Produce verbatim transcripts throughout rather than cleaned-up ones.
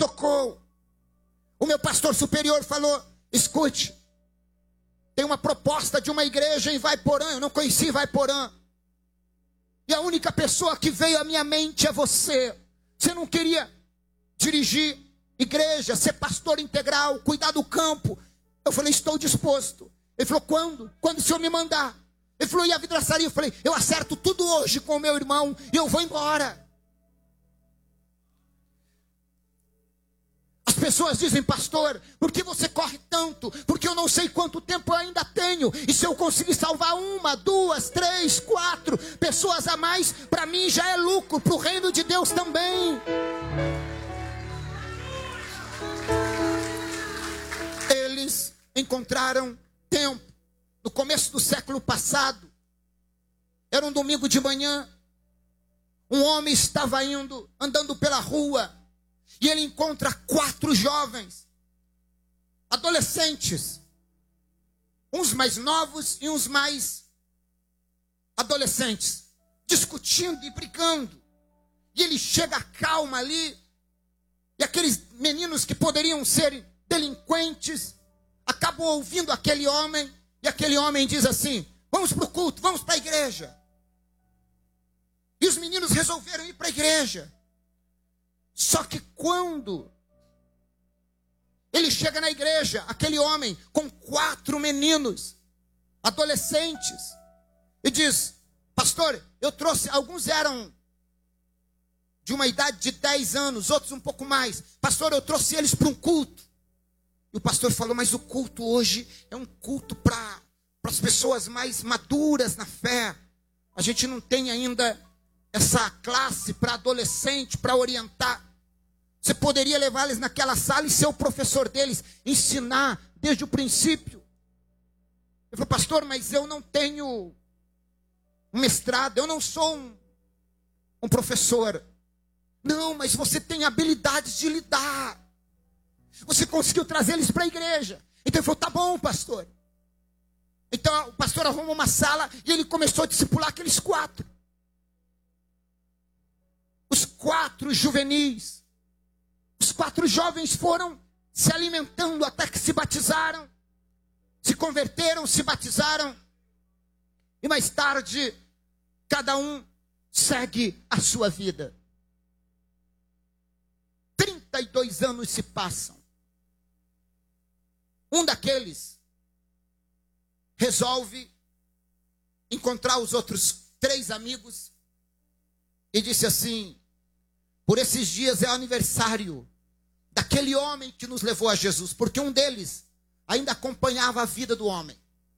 tocou. O meu pastor superior falou: escute, tem uma proposta de uma igreja em Vaiporã. Eu não conheci Vaiporã. E a única pessoa que veio à minha mente é você. Você não queria dirigir igreja, ser pastor integral, cuidar do campo? Eu falei: estou disposto. Ele falou: quando? Quando o senhor me mandar? Ele falou: e a vidraçaria? Eu falei: eu acerto tudo hoje com o meu irmão e eu vou embora. As pessoas dizem: pastor, por que você corre tanto? Porque eu não sei quanto tempo eu ainda tenho. E se eu conseguir salvar uma, duas, três, quatro pessoas a mais, para mim já é lucro, para o reino de Deus também. Eles encontraram tempo. No começo do século passado, era um domingo de manhã, um homem estava indo, andando pela rua, e ele encontra quatro jovens, adolescentes, uns mais novos e uns mais adolescentes, discutindo e brigando. E ele chega calma ali, e aqueles meninos que poderiam ser delinquentes, acabam ouvindo aquele homem, e aquele homem diz assim: vamos para o culto, vamos para a igreja. E os meninos resolveram ir para a igreja. Só que quando ele chega na igreja, aquele homem com quatro meninos, adolescentes, e diz: pastor, eu trouxe, alguns eram de uma idade de dez anos, outros um pouco mais. Pastor, eu trouxe eles para um culto. E o pastor falou: mas o culto hoje é um culto para as pessoas mais maduras na fé. A gente não tem ainda essa classe para adolescente, para orientar. Você poderia levar eles naquela sala e ser o professor deles, ensinar desde o princípio. Ele falou: pastor, mas eu não tenho um mestrado, eu não sou um, um professor. Não, mas você tem habilidades de lidar. Você conseguiu trazer eles para a igreja. Então ele falou: tá bom, pastor. Então o pastor arrumou uma sala e ele começou a discipular aqueles quatro. Os quatro juvenis. Os quatro jovens foram se alimentando até que se batizaram. Se converteram, se batizaram. E mais tarde, cada um segue a sua vida. trinta e dois anos se passam. Um daqueles resolve encontrar os outros três amigos e disse assim: por esses dias é o aniversário daquele homem que nos levou a Jesus, porque um deles ainda acompanhava a vida do homem.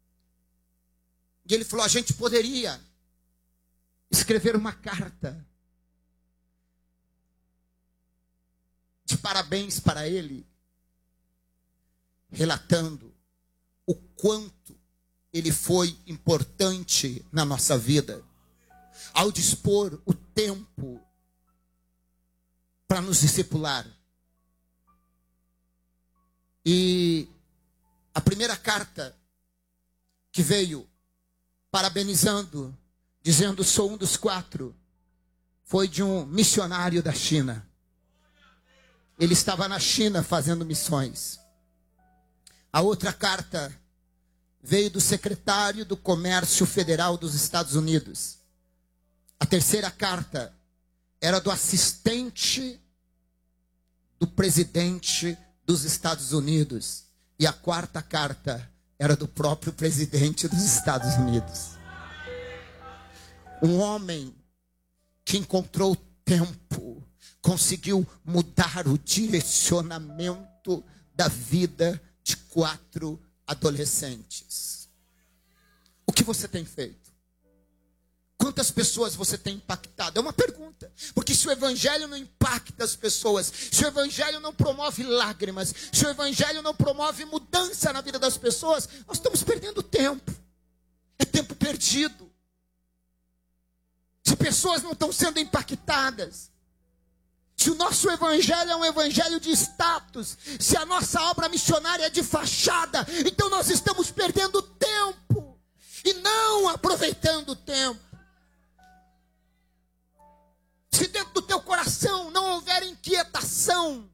E ele falou: a gente poderia escrever uma carta de parabéns para ele, relatando o quanto ele foi importante na nossa vida, ao dispor o tempo para nos discipular. E a primeira carta que veio parabenizando, dizendo: sou um dos quatro, foi de um missionário da China. Ele estava na China fazendo missões. A outra carta veio do secretário do Comércio Federal dos Estados Unidos. A terceira carta era do assistente do presidente dos Estados Unidos. E a quarta carta era do próprio presidente dos Estados Unidos. Um homem que encontrou tempo, conseguiu mudar o direcionamento da vida de quatro adolescentes. O que você tem feito? Quantas pessoas você tem impactado? É uma pergunta. Porque se o evangelho não impacta as pessoas, se o evangelho não promove lágrimas, se o evangelho não promove mudança na vida das pessoas, nós estamos perdendo tempo. É tempo perdido. Se pessoas não estão sendo impactadas, se o nosso evangelho é um evangelho de status, se a nossa obra missionária é de fachada, então nós estamos perdendo tempo e não aproveitando o tempo. Se dentro do teu coração não houver inquietação